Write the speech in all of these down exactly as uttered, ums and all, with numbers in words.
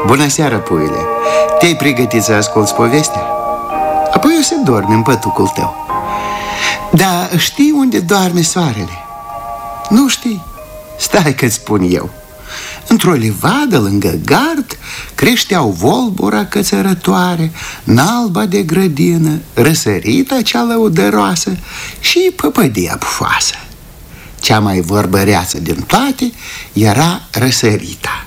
Bună seara, puiule! Te-ai pregătit să asculți povestea? Apoi o să dormi în pătucul tău. Dar știi unde doarme soarele? Nu știi? Stai că-ți spun eu. Într-o livadă lângă gard creșteau volbura cățărătoare, nalba de grădină, răsărita cea lăudăroasă și păpădia pufoasă. Cea mai vorbăreață din toate era răsărita.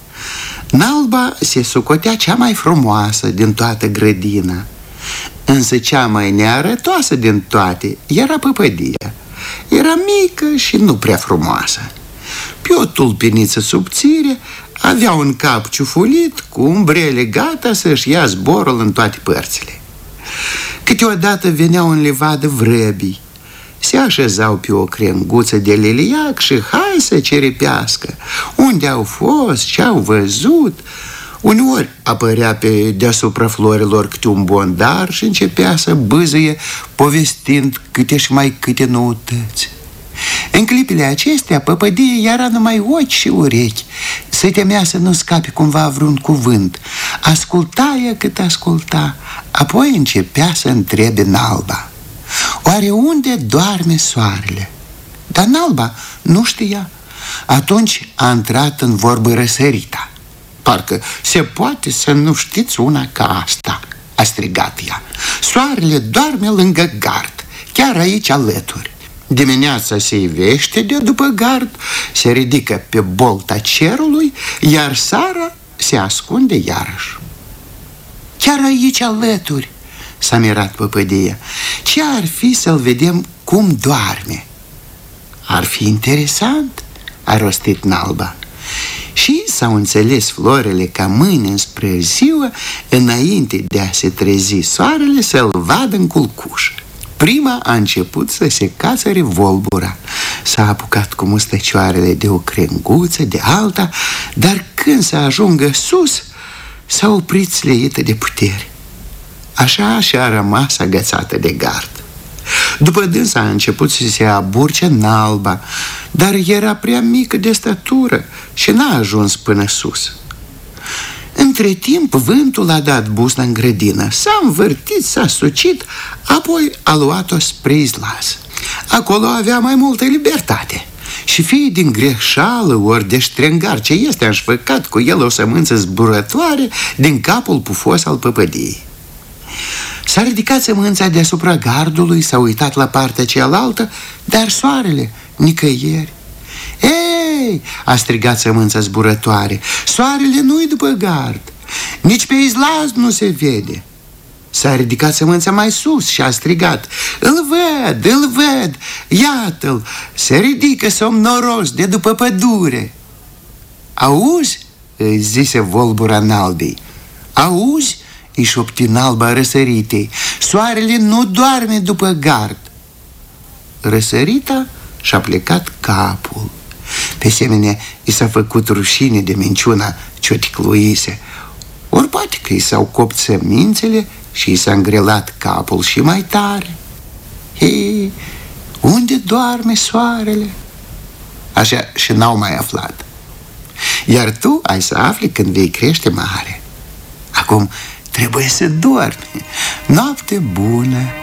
Nalba se socotea cea mai frumoasă din toată grădina, însă cea mai nearătoasă din toate era păpădia. Era mică și nu prea frumoasă. Pe o tulpiniță subțire avea un cap ciufulit cu umbrele gata să-și ia zborul în toate părțile. Câteodată veneau în livadă vrăbii, se așezau pe o crenguță de liliac și hai să ceripească unde au fost, ce au văzut. Uneori apărea pe deasupra florilor câte un bondar și începea să bâzâie povestind câte și mai câte noutăți. În clipile acestea, păpădie era numai ochi și urechi. Se temea să nu scape cumva vreun cuvânt. Asculta ea cât asculta, apoi începea să întrebe Nalba: oare unde doarme soarele? Dar Nalba nu știa. Atunci a intrat în vorbă răsărita. Parcă se poate să nu știți una ca asta, a strigat ea. Soarele doarme lângă gard, chiar aici alături. Dimineața se ivește de după gard, se ridică pe bolta cerului, iar seara se ascunde iarăși. Chiar aici alături, s-a mirat păpădia. Ce ar fi să-l vedem cum doarme? Ar fi interesant, a rostit Nalba. Și s-au înțeles florile ca mâine înspre ziua, înainte de a se trezi soarele să-l vadă în culcuș. Prima a început să se cațăre volbura. S-a apucat cu mustăcioarele de o crenguță, de alta, dar când să ajungă sus, s-a oprit sleită de putere. Așa și-a rămas agățată de gard. După dânsa a început să se aburce Nalba, dar era prea mică de statură și n-a ajuns până sus. Între timp, vântul a dat busna în grădină, s-a învârtit, s-a sucit, apoi a luat-o spre izlaz. Acolo avea mai multă libertate și fie din greșeală ori de ștrengar ce este, a înșfăcat cu el o sămânță zburătoare din capul pufos al păpădiei. S-a ridicat sămânța deasupra gardului, s-a uitat la partea cealaltă, dar soarele nicăieri. Ei, a strigat sămânța zburătoare, soarele nu-i după gard, nici pe izlaz nu se vede. S-a ridicat sămânța mai sus și a strigat: îl văd, îl văd, iată-l, se ridică somnoros de după pădure. Auzi? Îi zise volbura Nalbii. Auzi? Îi șopti Nalba răsăritei. Soarele nu doarme după gard. Răsărita și-a plecat capul. Pe asemenea, i s-a făcut rușine de minciuna ce-o ticluise. Ori poate că i s-au copt semințele și i s-a îngrelat capul și mai tare. Hei, unde doarme soarele? Așa și n-au mai aflat. Iar tu ai să afli când vei crește mare. Acum trebuie să dormi. Noapte bună!